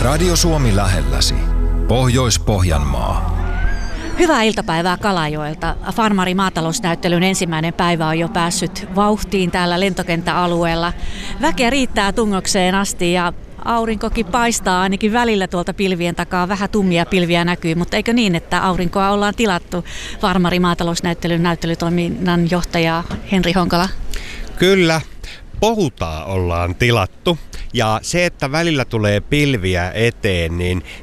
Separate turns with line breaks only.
Radio Suomi lähelläsi. Pohjois-Pohjanmaa.
Hyvää iltapäivää Kalajoelta. Farmari maatalousnäyttelyn ensimmäinen päivä on jo päässyt vauhtiin täällä lentokenttäalueella. Väkeä riittää tungokseen asti ja aurinkokin paistaa ainakin välillä tuolta pilvien takaa. Vähän tummia pilviä näkyy, mutta eikö niin, että aurinkoa ollaan tilattu? Farmari maatalousnäyttelyn näyttelytoiminnan johtaja Henri Honkola.
Kyllä, poutaa ollaan tilattu. Ja se, että välillä tulee pilviä eteen, niin